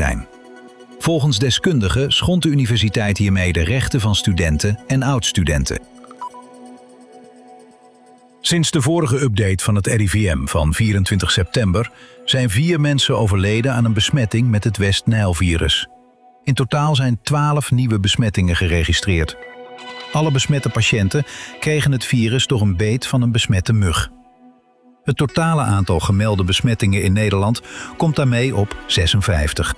zijn. Volgens deskundigen schondt de universiteit hiermee de rechten van studenten en oud-studenten. Sinds de vorige update van het RIVM van 24 september zijn 4 mensen overleden aan een besmetting met het West-Nijl-virus. In totaal zijn 12 nieuwe besmettingen geregistreerd. Alle besmette patiënten kregen het virus door een beet van een besmette mug. Het totale aantal gemelde besmettingen in Nederland komt daarmee op 56.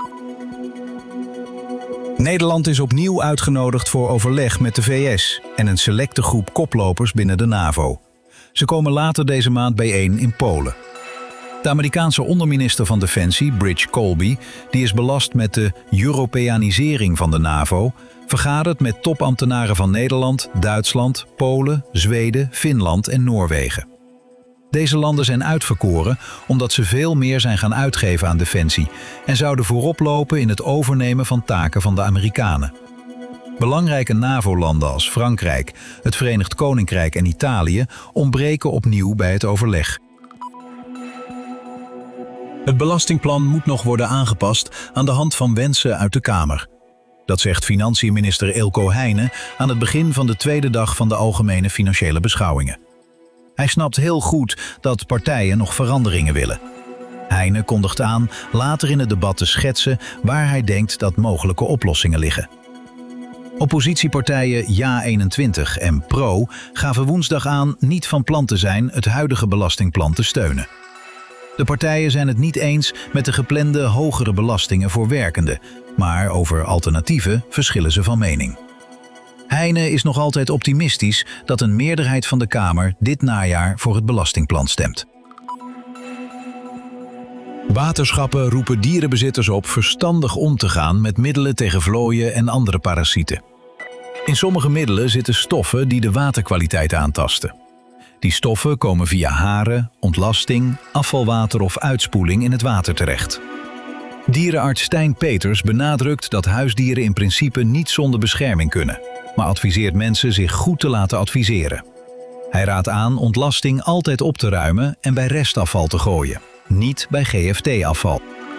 Nederland is opnieuw uitgenodigd voor overleg met de VS en een selecte groep koplopers binnen de NAVO. Ze komen later deze maand bijeen in Polen. De Amerikaanse onderminister van Defensie, Bridge Colby, die is belast met de Europeanisering van de NAVO, vergadert met topambtenaren van Nederland, Duitsland, Polen, Zweden, Finland en Noorwegen. Deze landen zijn uitverkoren omdat ze veel meer zijn gaan uitgeven aan defensie en zouden voorop lopen in het overnemen van taken van de Amerikanen. Belangrijke NAVO-landen als Frankrijk, het Verenigd Koninkrijk en Italië ontbreken opnieuw bij het overleg. Het belastingplan moet nog worden aangepast aan de hand van wensen uit de Kamer. Dat zegt financiën-minister Eelco Heijnen aan het begin van de tweede dag van de algemene financiële beschouwingen. Hij snapt heel goed dat partijen nog veranderingen willen. Heijnen kondigt aan later in het debat te schetsen waar hij denkt dat mogelijke oplossingen liggen. Oppositiepartijen Ja21 en PRO gaven woensdag aan niet van plan te zijn het huidige belastingplan te steunen. De partijen zijn het niet eens met de geplande hogere belastingen voor werkenden, maar over alternatieven verschillen ze van mening. Heijnen is nog altijd optimistisch dat een meerderheid van de Kamer dit najaar voor het belastingplan stemt. Waterschappen roepen dierenbezitters op verstandig om te gaan met middelen tegen vlooien en andere parasieten. In sommige middelen zitten stoffen die de waterkwaliteit aantasten. Die stoffen komen via haren, ontlasting, afvalwater of uitspoeling in het water terecht. Dierenarts Stijn Peters benadrukt dat huisdieren in principe niet zonder bescherming kunnen, maar adviseert mensen zich goed te laten adviseren. Hij raadt aan ontlasting altijd op te ruimen en bij restafval te gooien, niet bij GFT-afval.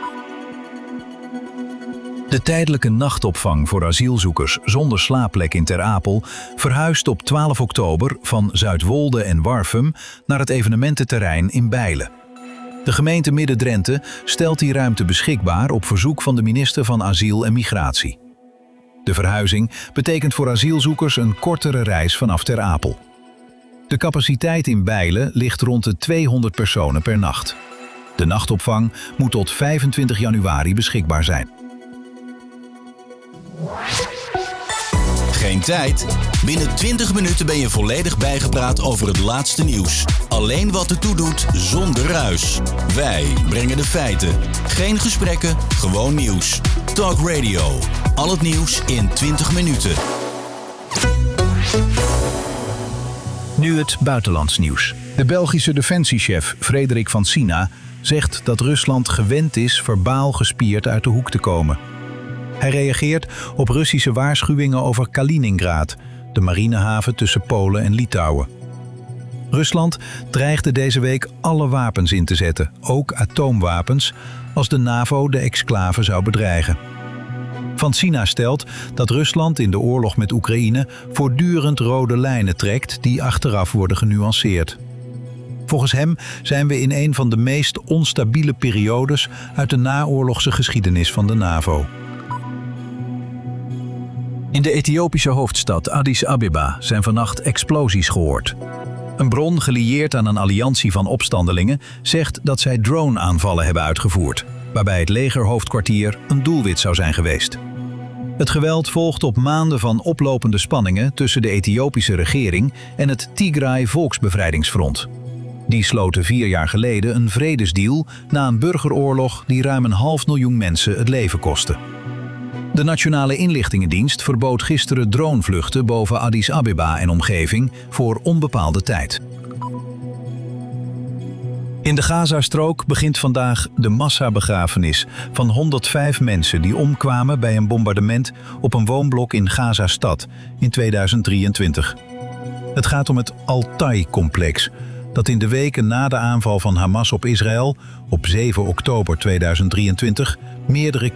De tijdelijke nachtopvang voor asielzoekers zonder slaapplek in Ter Apel verhuist op 12 oktober van Zuidwolde en Warffum naar het evenemententerrein in Bijlen. De gemeente Midden-Drenthe stelt die ruimte beschikbaar op verzoek van de minister van Asiel en Migratie. De verhuizing betekent voor asielzoekers een kortere reis vanaf Ter Apel. De capaciteit in Bijlen ligt rond de 200 personen per nacht. De nachtopvang moet tot 25 januari beschikbaar zijn. Geen tijd? Binnen 20 minuten ben je volledig bijgepraat over het laatste nieuws. Alleen wat ertoe doet, zonder ruis. Wij brengen de feiten. Geen gesprekken, gewoon nieuws. Talk Radio. Al het nieuws in 20 minuten. Nu het buitenlands nieuws. De Belgische defensiechef Frederik van Sina zegt dat Rusland gewend is verbaal gespierd uit de hoek te komen. Hij reageert op Russische waarschuwingen over Kaliningrad, de marinehaven tussen Polen en Litouwen. Rusland dreigde deze week alle wapens in te zetten, ook atoomwapens, als de NAVO de exclave zou bedreigen. Van Sina stelt dat Rusland in de oorlog met Oekraïne voortdurend rode lijnen trekt die achteraf worden genuanceerd. Volgens hem zijn we in een van de meest onstabiele periodes uit de naoorlogse geschiedenis van de NAVO. In de Ethiopische hoofdstad Addis Abeba zijn vannacht explosies gehoord. Een bron gelieerd aan een alliantie van opstandelingen zegt dat zij drone-aanvallen hebben uitgevoerd, waarbij het legerhoofdkwartier een doelwit zou zijn geweest. Het geweld volgt op maanden van oplopende spanningen tussen de Ethiopische regering en het Tigray Volksbevrijdingsfront. Die sloten 4 jaar geleden een vredesdeal na een burgeroorlog die ruim 500.000 mensen het leven kostte. De Nationale Inlichtingendienst verbood gisteren dronevluchten boven Addis Abeba en omgeving voor onbepaalde tijd. In de Gazastrook begint vandaag de massabegrafenis van 105 mensen die omkwamen bij een bombardement op een woonblok in Gazastad in 2023. Het gaat om het Altai-complex, dat in de weken na de aanval van Hamas op Israël op 7 oktober 2023 meerdere